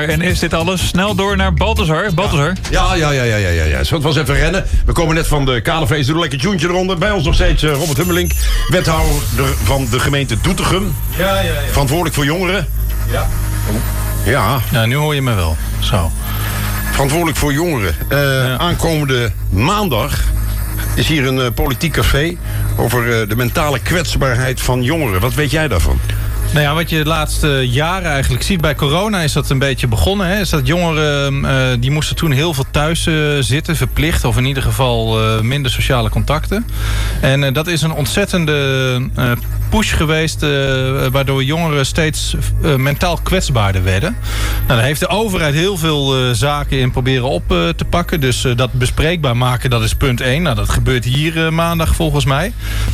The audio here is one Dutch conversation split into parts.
En is dit alles? Snel door naar Balthazar. Balthazar. Ja. Zo, het was even rennen. We komen net van de Kalenfeest. Doe een lekker tjoentje eronder. Bij ons nog steeds Robert Hummelink. Wethouder van de gemeente Doetinchem. Ja. Verantwoordelijk voor jongeren. Ja. Ja. Nou, nu hoor je me wel. Zo. Verantwoordelijk voor jongeren. Aankomende maandag is hier een politiek café over de mentale kwetsbaarheid van jongeren. Wat weet jij daarvan? Nou ja, wat je de laatste jaren eigenlijk ziet bij corona is dat een beetje begonnen. Hè? Is dat jongeren die moesten toen heel veel thuis zitten, verplicht. Of in ieder geval minder sociale contacten. En dat is een ontzettende push geweest, waardoor jongeren steeds mentaal kwetsbaarder werden. Nou, daar heeft de overheid heel veel zaken in proberen op te pakken. Dus dat bespreekbaar maken, dat is punt 1. Nou, dat gebeurt hier maandag volgens mij.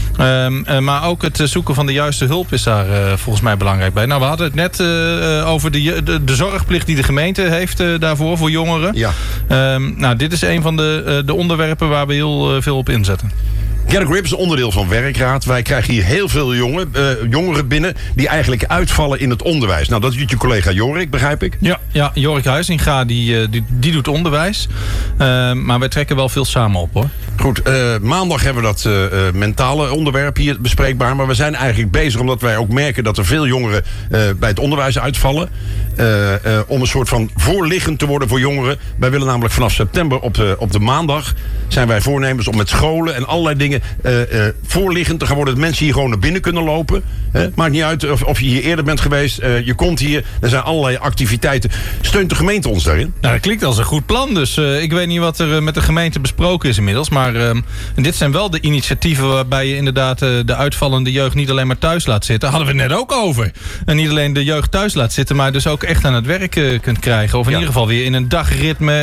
Maar ook het zoeken van de juiste hulp is daar volgens mij belangrijk bij. Nou, we hadden het net over de zorgplicht die de gemeente heeft daarvoor, voor jongeren. Ja. Nou, dit is een van de onderwerpen waar we heel veel op inzetten. Get a Grip is een onderdeel van Werkraad. Wij krijgen hier heel veel jongeren binnen die eigenlijk uitvallen in het onderwijs. Nou, dat doet je collega Jorik, begrijp ik? Ja, Jorik Huizinga die doet onderwijs. Maar wij trekken wel veel samen op, hoor. Goed, maandag hebben we dat mentale onderwerp hier bespreekbaar. Maar we zijn eigenlijk bezig omdat wij ook merken dat er veel jongeren bij het onderwijs uitvallen. Om een soort van voorliggend te worden voor jongeren. Wij willen namelijk vanaf september op de maandag zijn wij voornemens om met scholen en allerlei dingen voorliggend te gaan worden. Dat mensen hier gewoon naar binnen kunnen lopen. Maakt niet uit of je hier eerder bent geweest. Je komt hier, er zijn allerlei activiteiten. Steunt de gemeente ons daarin? Nou, dat klinkt als een goed plan. Dus ik weet niet wat er met de gemeente besproken is inmiddels. Maar dit zijn wel de initiatieven waarbij je inderdaad de uitvallende jeugd niet alleen maar thuis laat zitten. Hadden we het net ook over. En niet alleen de jeugd thuis laat zitten, maar dus ook echt aan het werk kunt krijgen. Of in ieder geval weer in een dagritme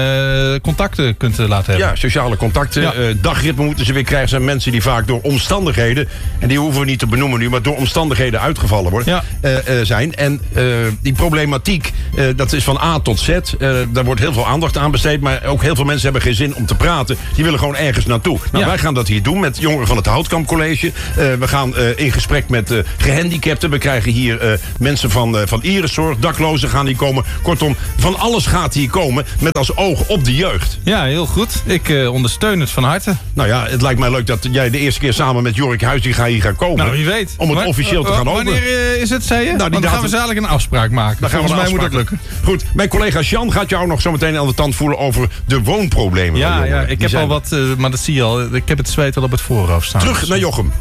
en contacten kunt laten hebben. Ja, sociale contacten. Ja. Dagritme moeten ze weer krijgen. Zijn mensen die vaak door omstandigheden, en die hoeven we niet te benoemen nu, maar door omstandigheden uitgevallen worden, zijn. En die problematiek, dat is van A tot Z. Daar wordt heel veel aandacht aan besteed, maar ook heel veel mensen hebben geen zin om te praten. Die willen gewoon ergens naartoe. Nou, wij gaan dat hier doen met jongeren van het Houtkamp College. We gaan in gesprek met gehandicapten. We krijgen hier mensen van Iriszorg, daklozen gaan hier komen. Kortom, van alles gaat hier komen met als oog op de jeugd. Ja, heel goed. Ik ondersteun het van harte. Nou ja, het lijkt mij leuk dat jij de eerste keer samen met Jorik Huizinga hier gaat komen. Nou, wie weet. Om het officieel te gaan openen. Wanneer is het, zei je? Nou, dan gaan we dadelijk een afspraak maken. Volgens mij moet dat lukken. Goed, mijn collega Sjan gaat jou nog zo meteen aan de tand voelen over de woonproblemen. Ja, ik heb al wat, maar dat zie je al. Ik heb het zweet al op het voorhoofd staan. Terug naar Jochem.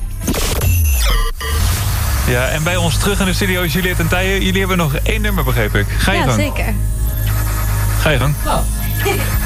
Ja, en bij ons terug in de studio is Juliette en Tije. Jullie hebben nog 1 nummer, begreep ik. Ga je gang. Ja, zeker. Ga je gang.